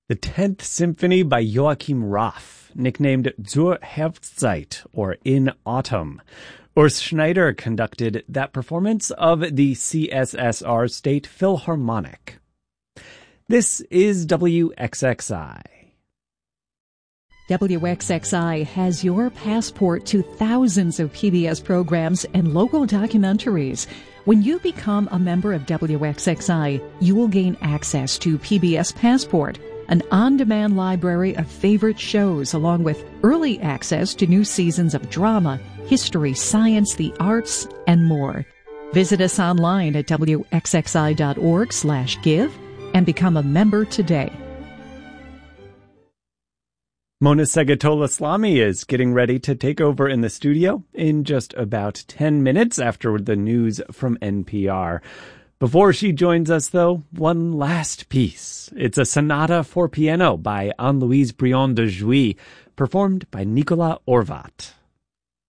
The 10th Symphony by Joachim Raff, nicknamed Zur Herbstzeit, or In Autumn. Urs Schneider conducted that performance of the CSSR State Philharmonic. This is WXXI. WXXI has your passport to thousands of PBS programs and local documentaries. When you become a member of WXXI, you will gain access to PBS Passport, an on-demand library of favorite shows, along with early access to new seasons of drama, history, science, the arts, and more. Visit us online at wxxi.org/give and become a member today. Mona Segatola-Slamy is getting ready to take over in the studio in just about 10 minutes after the news from NPR. Before she joins us, though, one last piece. It's a sonata for piano by Anne-Louise Briand de Jouy, performed by Nicolas Horvat.